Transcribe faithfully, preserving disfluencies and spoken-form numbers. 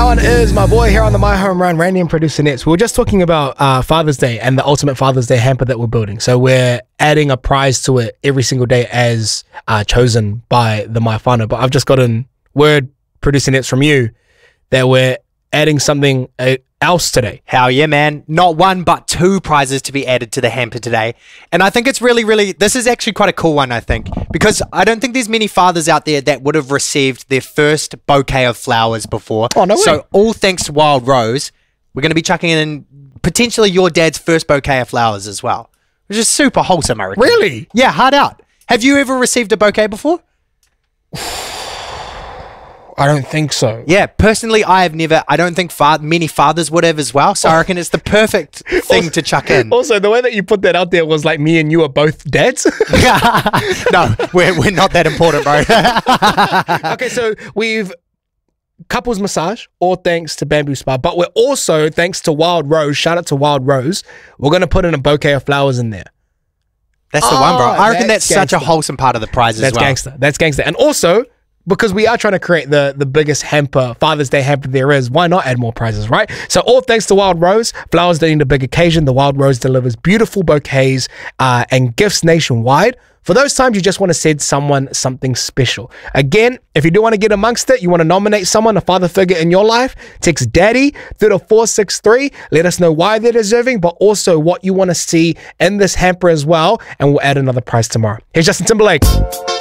on is my boy here on the My Home Run, Randy and producer Nets. We were just talking about uh, Father's Day and the ultimate Father's Day hamper that we're building. So we're adding a prize to it every single day as uh, chosen by the My Whānau. But I've just gotten word, producer Nets, from you that we're adding something uh, else today. Hell yeah, man. Not one, but two prizes to be added to the hamper today. And I think it's really, really, this is actually quite a cool one, I think, because I don't think there's many fathers out there that would have received their first bouquet of flowers before. Oh, no way. So all thanks to Wild Rose, we're going to be chucking in potentially your dad's first bouquet of flowers as well, which is super wholesome, I reckon. Really? Yeah, hard out. Have you ever received a bouquet before? I don't think so. Yeah, personally, I have never. I don't think fa- many fathers would have as well. So I reckon it's the perfect thing also, to chuck in. Also, the way that you put that out there was like me and you are both dads. No, we're, we're not that important, bro. Okay, so we've couples massage, all thanks to Bamboo Spa, but we're also, thanks to Wild Rose, shout out to Wild Rose, we're going to put in a bouquet of flowers in there. That's the oh, one, bro. I reckon that's, that's such a wholesome part of the prize as That's well. gangster. That's gangster. And also, because we are trying to create the, the biggest hamper, Father's Day hamper there is, why not add more prizes, right? So all thanks to Wild Rose, flowers don't need a big occasion. The Wild Rose delivers beautiful bouquets uh, and gifts nationwide. For those times you just want to send someone something special. Again, if you do want to get amongst it, you want to nominate someone, a father figure in your life, text daddy through to four six three. Let us know why they're deserving, but also what you want to see in this hamper as well. And we'll add another prize tomorrow. Here's Justin Timberlake.